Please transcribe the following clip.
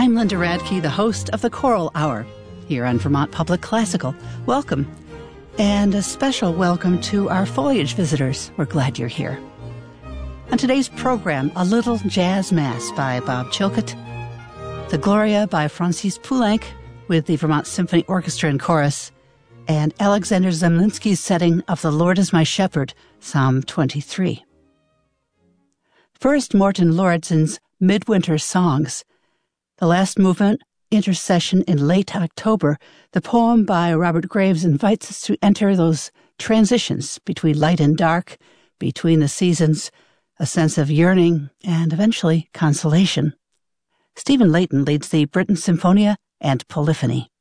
I'm Linda Radke, the host of the Choral Hour here on Vermont Public Classical. Welcome, and a special welcome to our foliage visitors. We're glad you're here. On today's program, a little jazz mass by Bob Chilcott, the Gloria by Francis Poulenc with the Vermont Symphony Orchestra and Chorus, and Alexander Zemlinsky's setting of The Lord is My Shepherd, Psalm 23. First, Morten Lauridsen's Midwinter Songs. The last movement, Intercession in late October, the poem by Robert Graves invites us to enter those transitions between light and dark, between the seasons, a sense of yearning, and eventually consolation. Stephen Layton leads the Britten Symphonia and Polyphony.